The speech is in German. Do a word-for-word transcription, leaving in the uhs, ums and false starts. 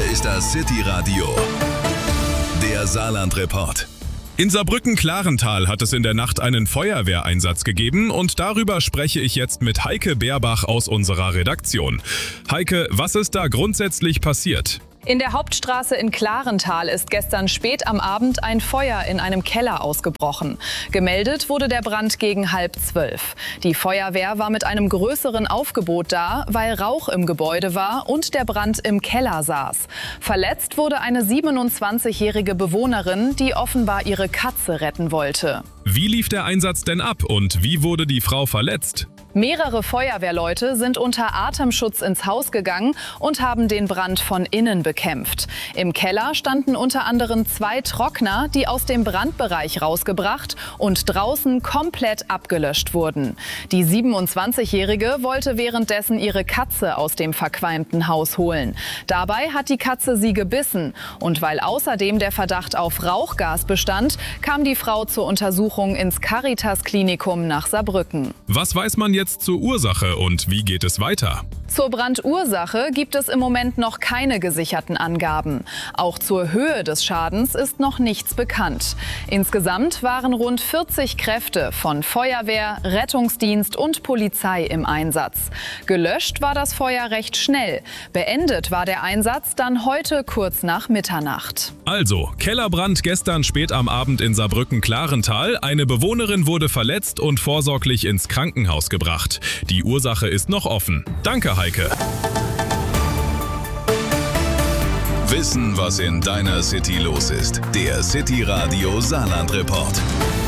ist das City Radio, der Saarland-Report. In Saarbrücken-Klarental hat es in der Nacht einen Feuerwehreinsatz gegeben und darüber spreche ich jetzt mit Heike Beerbach aus unserer Redaktion. Heike, was ist da grundsätzlich passiert? In der Hauptstraße in Klarental ist gestern spät am Abend ein Feuer in einem Keller ausgebrochen. Gemeldet wurde der Brand gegen halb zwölf. Die Feuerwehr war mit einem größeren Aufgebot da, weil Rauch im Gebäude war und der Brand im Keller saß. Verletzt wurde eine siebenundzwanzigjährige Bewohnerin, die offenbar ihre Katze retten wollte. Wie lief der Einsatz denn ab und wie wurde die Frau verletzt? Mehrere Feuerwehrleute sind unter Atemschutz ins Haus gegangen und haben den Brand von innen bekämpft. Im Keller standen unter anderem zwei Trockner, die aus dem Brandbereich rausgebracht und draußen komplett abgelöscht wurden. Die siebenundzwanzigjährige wollte währenddessen ihre Katze aus dem verqualmten Haus holen. Dabei hat die Katze sie gebissen. Und weil außerdem der Verdacht auf Rauchgas bestand, kam die Frau zur Untersuchung ins Caritas-Klinikum nach Saarbrücken. Was weiß man jetzt zur Ursache und wie geht es weiter? Zur Brandursache gibt es im Moment noch keine gesicherten Angaben. Auch zur Höhe des Schadens ist noch nichts bekannt. Insgesamt waren rund vierzig Kräfte von Feuerwehr, Rettungsdienst und Polizei im Einsatz. Gelöscht war das Feuer recht schnell. Beendet war der Einsatz dann heute kurz nach Mitternacht. Also, Kellerbrand gestern spät am Abend in Saarbrücken-Klarental. Eine Bewohnerin wurde verletzt und vorsorglich ins Krankenhaus gebracht. Die Ursache ist noch offen. Danke, Heike. Wissen, was in deiner City los ist. Der City Radio Saarland-Report.